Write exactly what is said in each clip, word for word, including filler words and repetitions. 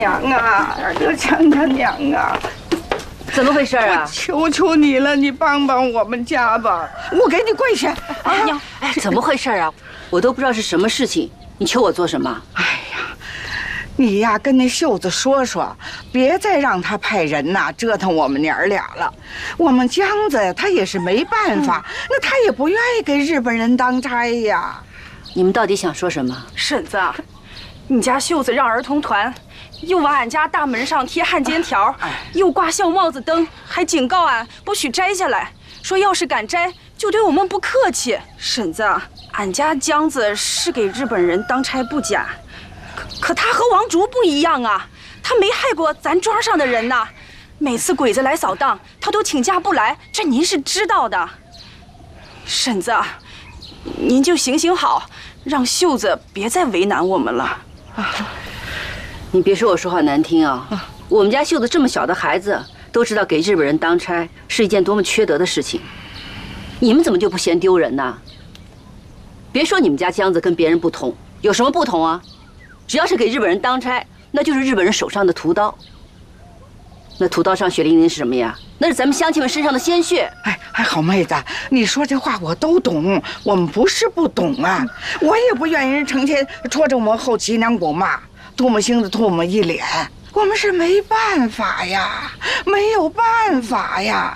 娘啊，二哥强他娘啊！ 怎么回事啊？ 求求你了，你帮帮我们家吧！我给你跪下！ 哎娘，哎，怎么回事啊？我都不知道是什么事情，你求我做什么？ 哎呀，你呀跟那秀子说说，别再让他派人呐折腾我们娘儿俩了。我们江子他也是没办法，嗯、那他也不愿意给日本人当差呀。 你们到底想说什么？ 婶子，你家秀子让儿童团。 又往俺家大门上贴汉奸条，又挂孝帽子灯，还警告俺不许摘下来，说要是敢摘，就对我们不客气。婶子，俺家江子是给日本人当差不假，可可他和王竹不一样啊，他没害过咱庄上的人呐。每次鬼子来扫荡，他都请假不来，这您是知道的。婶子，您就行行好，让秀子别再为难我们了。啊你别说我说话难听啊！我们家秀子这么小的孩子都知道给日本人当差是一件多么缺德的事情，你们怎么就不嫌丢人呢？别说你们家江子跟别人不同，有什么不同啊？只要是给日本人当差，那就是日本人手上的屠刀。那屠刀上血淋淋是什么呀？那是咱们乡亲们身上的鲜血。 哎哎，好妹子，你说这话我都懂，我们不是不懂啊，我也不愿意人成天戳着我们后脊梁骨骂。 唾沫星子吐我们一脸，我们是没办法呀，没有办法呀！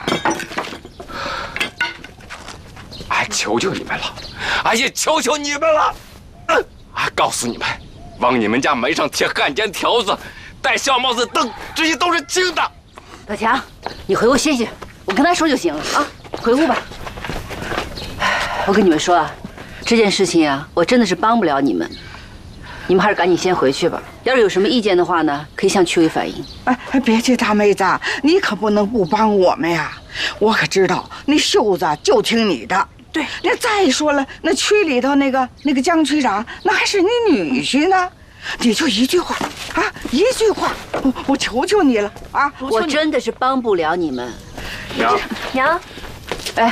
哎，求求你们了！哎呀，求求你们了！啊，告诉你们，往你们家门上贴汉奸条子，戴孝帽子灯，这些都是轻的。 老强，你回屋歇歇，我跟他说就行了啊，回屋吧。我跟你们说啊，这件事情啊，我真的是帮不了你们。 你们还是赶紧先回去吧。要是有什么意见的话呢，可以向区委反映。 哎哎，别介，大妹子，你可不能不帮我们呀！我可知道那秀子就听你的。对，那再说了，那区里头那个那个江区长，那还是你女婿呢。你就一句话啊，一句话，我我求求你了啊！ 我真的是帮不了你们。 娘，娘， 哎，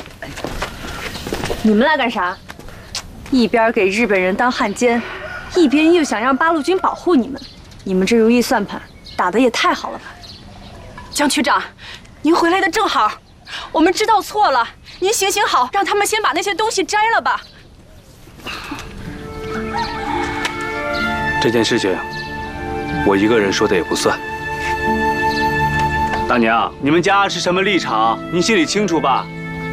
你们来干啥？一边给日本人当汉奸。 一边又想让八路军保护你们，你们这如意算盘打得也太好了吧！ 江区长，您回来的正好，我们知道错了，您行行好，让他们先把那些东西摘了吧。 这件事情，我一个人说的也不算。大娘，你们家是什么立场，您心里清楚吧？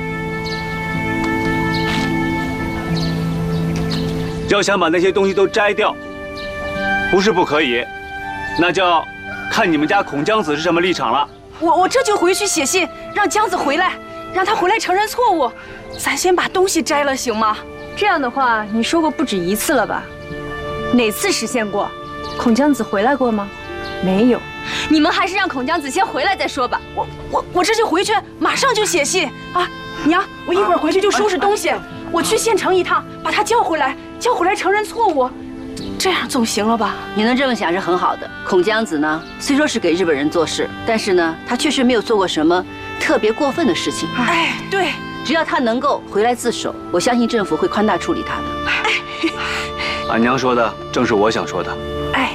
要想把那些东西都摘掉，不是不可以，那就要看你们家孔江子是什么立场了。 我我这就回去写信，让江子回来，让他回来承认错误。咱先把东西摘了，行吗？ 这样的话，你说过不止一次了吧？哪次实现过？孔江子回来过吗？没有。你们还是让孔江子先回来再说吧。 我我我这就回去，马上就写信啊！娘，我一会儿回去就收拾东西，我去县城一趟，把他叫回来。 叫回来承认错误，这样总行了吧？ 你能这么想是很好的。孔江子呢，虽说是给日本人做事，但是呢，他确实没有做过什么特别过分的事情。 哎，对， 只要他能够回来自首，我相信政府会宽大处理他的。哎， 俺娘说的正是我想说的。 哎，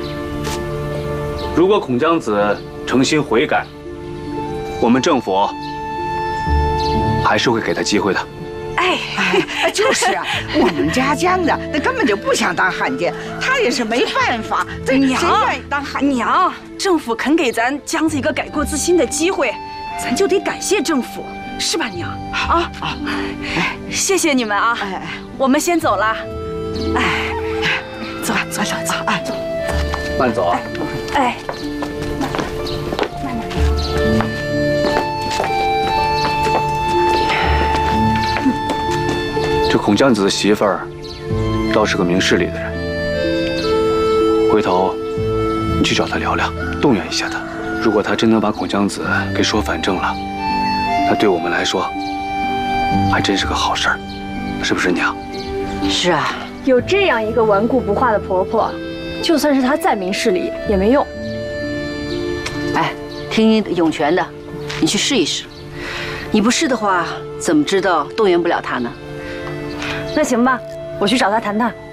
如果孔江子诚心悔改，我们政府还是会给他机会的。 哎哎，就是啊，我们家江子那根本就不想当汉奸，他也是没办法。这娘， 谁愿意当汉奸？ 娘，政府肯给咱江子一个改过自新的机会，咱就得感谢政府，是吧，娘？啊啊！哎，谢谢你们啊！哎哎，我们先走了。哎，走走走走，哎走， 慢走啊！ 哎。 这孔江子的媳妇儿，倒是个明事理的人。回头你去找她聊聊，动员一下她。如果她真能把孔江子给说反正了，那对我们来说，还真是个好事儿，是不是娘？ 是啊， 有这样一个顽固不化的婆婆，就算是她再明事理也没用。 哎，听涌泉的，你去试一试。你不试的话，怎么知道动员不了她呢？ 那行吧，我去找他谈谈。